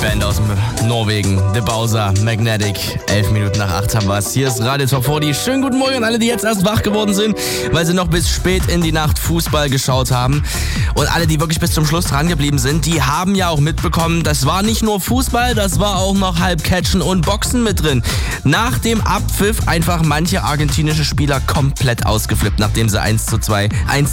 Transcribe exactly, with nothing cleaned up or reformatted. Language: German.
Band aus Norwegen, The Bowser, Magnetic. Elf Minuten nach acht haben wir's. Hier ist Radio Top vierzig. Schönen guten Morgen an alle, die jetzt erst wach geworden sind, weil sie noch bis spät in die Nacht Fußball geschaut haben. Und alle, die wirklich bis zum Schluss dran geblieben sind, die haben ja auch mitbekommen, das war nicht nur Fußball, das war auch noch Halbcatchen und Boxen mit drin. Nach dem Abpfiff einfach manche argentinische Spieler komplett ausgeflippt, nachdem sie eins zu zwei, eins